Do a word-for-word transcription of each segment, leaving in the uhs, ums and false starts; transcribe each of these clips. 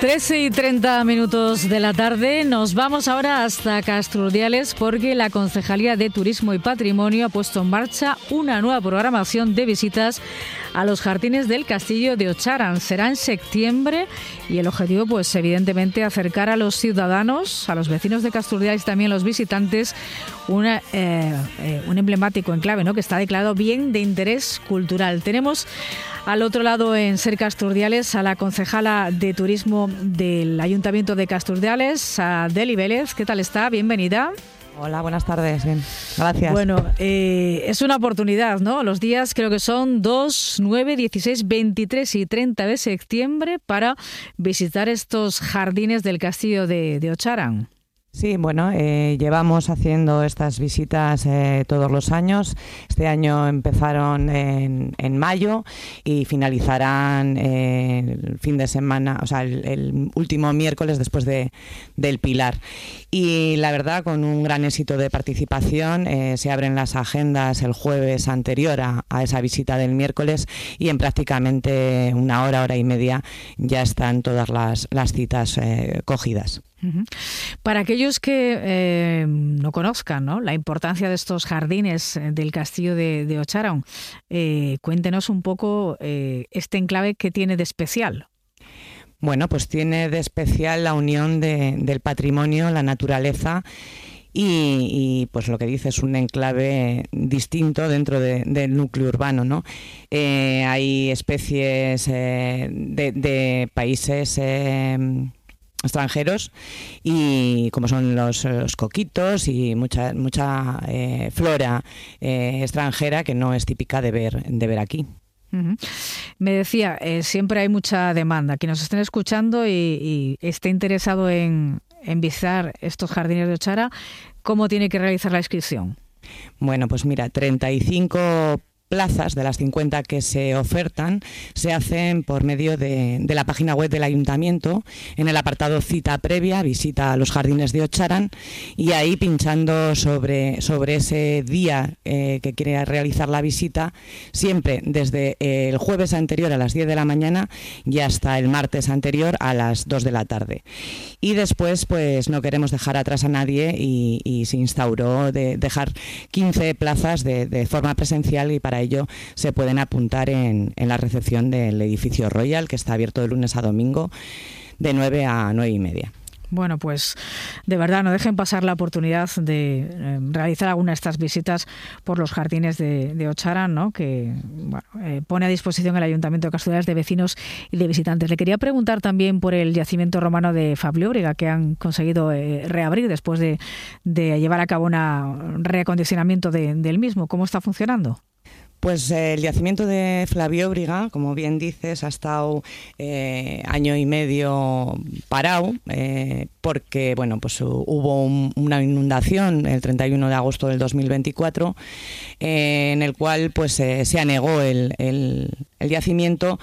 trece y treinta minutos de la tarde. Nos vamos ahora hasta Castrurdiales porque la Concejalía de Turismo y Patrimonio ha puesto en marcha una nueva programación de visitas a los jardines del Castillo de Ocharan. Será en septiembre y el objetivo, pues evidentemente, acercar a los ciudadanos, a los vecinos de Castrurdiales y también los visitantes, una, eh, eh, un emblemático enclave, ¿no?, que está declarado bien de interés cultural. Tenemos al otro lado, en Ser Castrurdiales, a la concejala de Turismo del Ayuntamiento de Castrurdiales, a Deli Vélez. ¿Qué tal está? Bienvenida. Hola, buenas tardes. Bien, gracias. Bueno, eh, es una oportunidad, ¿no? Los días creo que son dos, nueve, dieciséis, veintitrés y treinta de septiembre para visitar estos jardines del Castillo de, de Ocharan. Sí, bueno, eh, llevamos haciendo estas visitas eh, todos los años. Este año empezaron en, en mayo y finalizarán eh, el fin de semana, o sea, el, el último miércoles después de, del Pilar. Y la verdad, con un gran éxito de participación, eh, se abren las agendas el jueves anterior a, a esa visita del miércoles y en prácticamente una hora, hora y media ya están todas las, las citas eh, cogidas. Para aquellos que eh, no conozcan, ¿no?, la importancia de estos jardines del Castillo de, de Ocharan, eh, cuéntenos un poco eh, este enclave que tiene de especial. Bueno, pues tiene de especial la unión de, del patrimonio, la naturaleza y, y pues lo que dice es un enclave distinto dentro de, del núcleo urbano, ¿no? Eh, hay especies eh, de, de países Eh, extranjeros y como son los, los coquitos y mucha mucha eh, flora eh, extranjera que no es típica de ver de ver aquí. Uh-huh. Me decía, eh, siempre hay mucha demanda. Quien nos estén escuchando y, y esté interesado en, en visitar estos jardines de Ocharan, ¿cómo tiene que realizar la inscripción? Bueno, pues mira, treinta y cinco plazas de las cincuenta que se ofertan se hacen por medio de, de la página web del Ayuntamiento, en el apartado cita previa, visita a los jardines de Ocharan, y ahí pinchando sobre, sobre ese día eh, que quiere realizar la visita, siempre desde el jueves anterior a las diez de la mañana y hasta el martes anterior a las dos de la tarde. Y después, pues no queremos dejar atrás a nadie y, y se instauró de dejar quince plazas de, de forma presencial, y para ello se pueden apuntar en, en la recepción del edificio Royal, que está abierto de lunes a domingo de nueve a nueve y media. Bueno, pues de verdad no dejen pasar la oportunidad de eh, realizar alguna de estas visitas por los jardines de, de Ocharan, ¿no?, que bueno, eh, pone a disposición el Ayuntamiento de Castrurdiales de vecinos y de visitantes. Le quería preguntar también por el yacimiento romano de Fabllóbriga, que han conseguido eh, reabrir después de, de llevar a cabo un reacondicionamiento de, del mismo. ¿Cómo está funcionando? Pues eh, el yacimiento de Fabllóbriga, como bien dices, ha estado eh, año y medio parado eh, porque bueno, pues hubo un, una inundación el treinta y uno de agosto del dos mil veinticuatro eh, en el cual pues eh, se anegó el, el, el yacimiento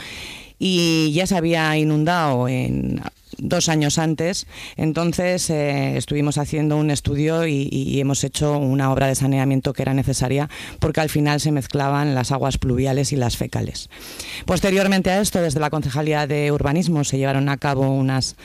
y ya se había inundado en dos años antes. Entonces eh, estuvimos haciendo un estudio y, y hemos hecho una obra de saneamiento que era necesaria porque al final se mezclaban las aguas pluviales y las fecales. Posteriormente a esto, desde la Concejalía de Urbanismo se llevaron a cabo unas